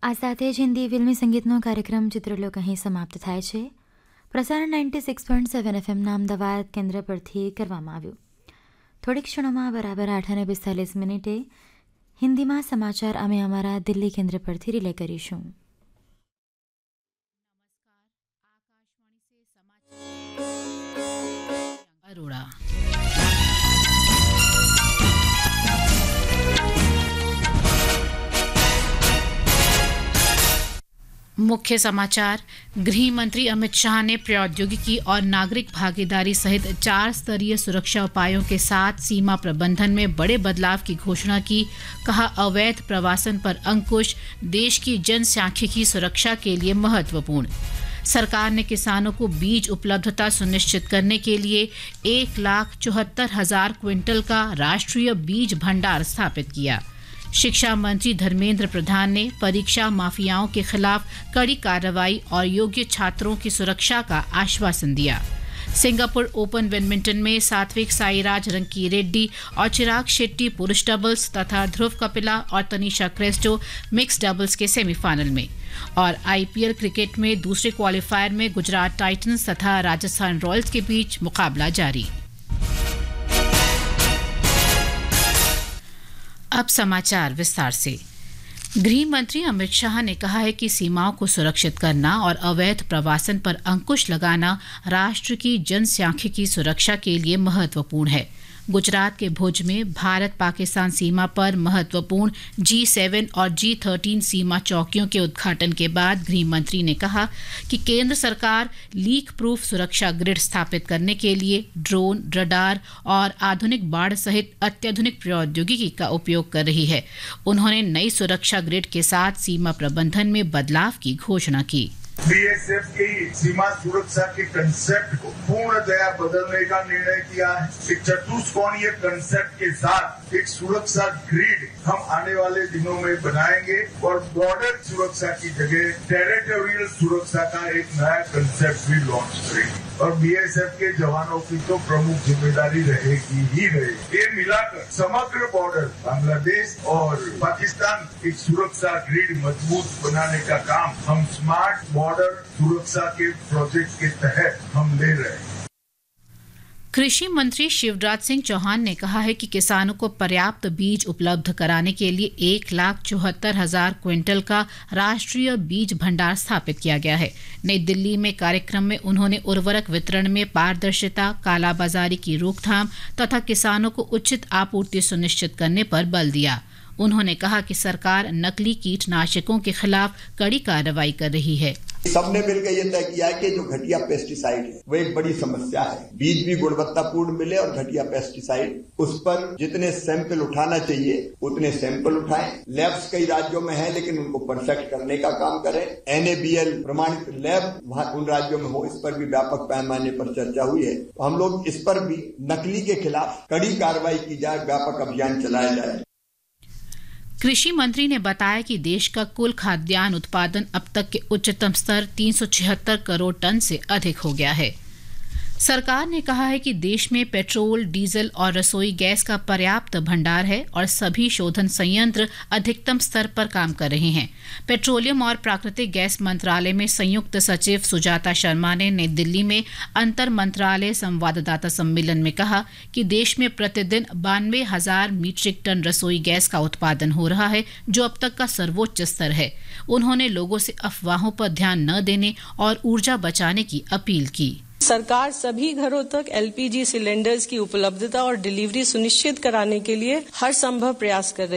આ સાથે જ હિન્દી ફિલ્મી સંગીતનો કાર્યક્રમ ચિત્રલોક અહીં સમાપ્ત થાય છે. પ્રસારણ 96.7 એફએમના અમદાવાદ કેન્દ્ર પરથી કરવામાં આવ્યું. થોડીક ક્ષણોમાં બરાબર 8:45 હિન્દીમાં સમાચાર અમે અમારા દિલ્હી કેન્દ્ર પરથી રિલે કરીશું. अरोड़ा मुख्य समाचार. गृह मंत्री अमित शाह ने प्रौद्योगिकी और नागरिक भागीदारी सहित 4 स्तरीय सुरक्षा उपायों के साथ सीमा प्रबंधन में बड़े बदलाव की घोषणा की. कहा, अवैध प्रवासन पर अंकुश देश की जनसांख्यिकी सुरक्षा के लिए महत्वपूर्ण. सरकार ने किसानों को बीज उपलब्धता सुनिश्चित करने के लिए 1,74,000 क्विंटल का राष्ट्रीय बीज भंडार स्थापित किया. शिक्षा मंत्री धर्मेंद्र प्रधान ने परीक्षा माफियाओं के खिलाफ कड़ी कार्रवाई और योग्य छात्रों की सुरक्षा का आश्वासन दिया. सिंगापुर ओपन बैडमिंटन में सात्विक साईराज रंकीरेड्डी और चिराग शेट्टी पुरुष डबल्स तथा ध्रुव कपिला और तनिषा क्रेस्टो मिक्स डबल्स के सेमीफाइनल में. और आईपीएल क्रिकेट में दूसरे क्वालिफायर में गुजरात टाइटंस तथा राजस्थान रॉयल्स के बीच मुकाबला जारी. अब समाचार विस्तार से. गृह मंत्री अमित शाह ने कहा है कि सीमाओं को सुरक्षित करना और अवैध प्रवासन पर अंकुश लगाना राष्ट्र की जनसांख्यिकी सुरक्षा के लिए महत्वपूर्ण है. गुजरात के भुज में भारत पाकिस्तान सीमा पर महत्वपूर्ण G7 और G13 सीमा चौकियों के उद्घाटन के बाद गृह मंत्री ने कहा कि केंद्र सरकार लीक प्रूफ सुरक्षा ग्रिड स्थापित करने के लिए ड्रोन, रडार और आधुनिक बाड़ सहित अत्याधुनिक प्रौद्योगिकी का उपयोग कर रही है. उन्होंने नई सुरक्षा ग्रिड के साथ सीमा प्रबंधन में बदलाव की घोषणा की. बीएसएफ की सीमा सुरक्षा के कंसेप्ट को पूर्णतया बदलने का निर्णय किया है. एक चतुष्कोणीय कंसेप्ट के साथ एक सुरक्षा ग्रिड हम आने वाले दिनों में बनाएंगे और बॉर्डर सुरक्षा की जगह टेरिटोरियल सुरक्षा का एक नया कंसेप्ट भी लॉन्च करेंगे. और बीएसएफ के जवानों की तो प्रमुख जिम्मेदारी रहेगी ही रहेगी. ये मिलाकर समग्र बॉर्डर बांग्लादेश और पाकिस्तान एक सुरक्षा ग्रिड मजबूत बनाने का काम हम स्मार्ट बॉर्डर सुरक्षा के प्रोजेक्ट के तहत हम ले रहे हैं. कृषि मंत्री शिवराज सिंह चौहान ने कहा है कि किसानों को पर्याप्त बीज उपलब्ध कराने के लिए 1,74,000 क्विंटल का राष्ट्रीय बीज भंडार स्थापित किया गया है. नई दिल्ली में कार्यक्रम में उन्होंने उर्वरक वितरण में पारदर्शिता, कालाबाजारी की रोकथाम तथा किसानों को उचित आपूर्ति सुनिश्चित करने पर बल दिया. उन्होंने कहा कि सरकार नकली कीटनाशकों के खिलाफ कड़ी कार्रवाई कर रही है. सबने मिलकर यह तय किया है कि जो घटिया पेस्टिसाइड है वो एक बड़ी समस्या है. बीज भी गुणवत्तापूर्ण मिले और घटिया पेस्टिसाइड, उस पर जितने सैंपल उठाना चाहिए उतने सैंपल उठाएं. लैब्स कई राज्यों में है लेकिन उनको परफेक्ट करने का काम करें. NABL प्रमाणित लैब उन राज्यों में हो, इस पर भी व्यापक पैमाने पर चर्चा हुई है. हम लोग इस पर भी नकली के खिलाफ कड़ी कार्रवाई की जाए, व्यापक अभियान चलाया जाए. कृषि मंत्री ने बताया कि देश का कुल खाद्यान्न उत्पादन अब तक के उच्चतम स्तर 376 करोड़ टन से अधिक हो गया है. सरकार ने कहा है कि देश में पेट्रोल, डीजल और रसोई गैस का पर्याप्त भंडार है और सभी शोधन संयंत्र अधिकतम स्तर पर काम कर रहे हैं. पेट्रोलियम और प्राकृतिक गैस मंत्रालय में संयुक्त सचिव सुजाता शर्मा ने नई दिल्ली में अंतर मंत्रालय संवाददाता सम्मेलन में कहा कि देश में प्रतिदिन 92,000 मीट्रिक टन रसोई गैस का उत्पादन हो रहा है, जो अब तक का सर्वोच्च स्तर है. उन्होंने लोगों से अफवाहों पर ध्यान न देने और ऊर्जा बचाने की अपील की. सरकार सभी घरों तक LPG सिलेंडर्स की उपलब्धता और डिलीवरी सुनिश्चित कराने के लिए हर संभव प्रयास कर रही है.